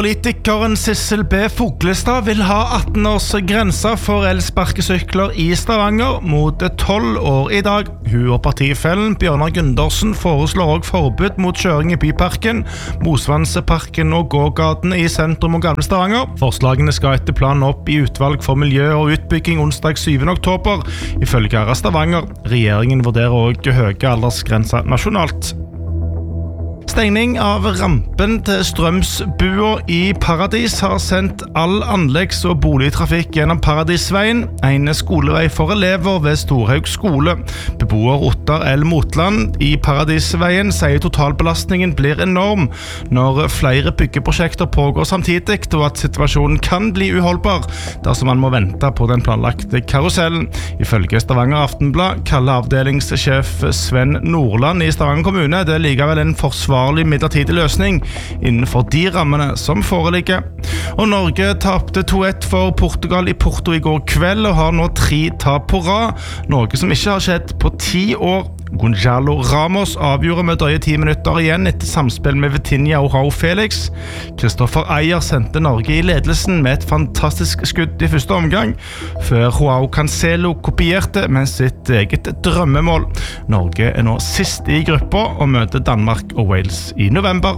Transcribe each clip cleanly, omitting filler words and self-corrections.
Politikeren Sissel B. Fuglestad vil ha 18-års grenser for elsparkesykler i Stavanger mot 12 år i dag. Hun og partifellen Bjørnar Gundersen foreslår også forbud mot kjøring i Byparken, Mosvanseparken og gågaten i sentrum og Gamle Stavanger. Forslagene skal etter planen opp i utvalg for miljø og utbygging onsdag 7. oktober, ifølge RA Stavanger. Regjeringen vurderer også høye aldersgrenser nasjonalt. Stengning av rampen til Strømsbua i Paradis har sendt all anleggs- og boligtrafikk gjennom Paradisveien, en skolevei for elever ved Storhaug skole. Beboer Ottar L. Motland i Paradisveien sier totalbelastningen blir enorm når flere byggeprosjekter pågår samtidig, og at situasjonen kan bli uholdbar dersom man må vente på den planlagte karusellen. Ifølge Stavanger Aftenblad kaller avdelingssjef Sven Nordland i Stavanger kommune det likevel en forsvarlig midlertidig løsning innenfor de rammene som foreligger. Og Norge tapte 2-1 for Portugal i Porto i går kveld og har nå 3 tap på rad, noe som ikke har skjedd på 10 år. Gonzalo Ramos avgjorde med drøye 10 minutter igjen etter samspill med Vitinha og João Felix. Kristoffer Eier sendte Norge i ledelsen med et fantastisk skudd i første omgang, før João Cancelo kopierte med sitt eget drømmemål. Norge er nå sist i gruppa og møter Danmark og Wales i november.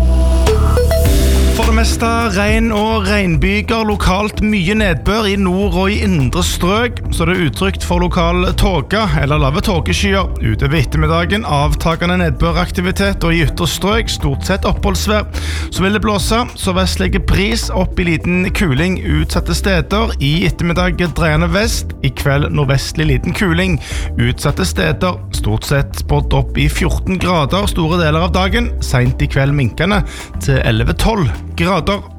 For det meste regn og regnbyger, lokalt mye nedbør i nord og i indre strøk, så det er utrygt for lokal tåke eller lave tåkeskyer. Utover ettermiddagen avtagende nedbøraktivitet og i ytre strøk stort sett oppholdsvær. Så vil det blåse, så vestlige bris opp i liten kuling utsatte steder. I ettermiddag dreiende vest, i kveld nordvestlig liten kuling utsatte steder. Stort sett spådd opp i 14 grader store deler av dagen, sent i kveld minkende til 11-12 grader.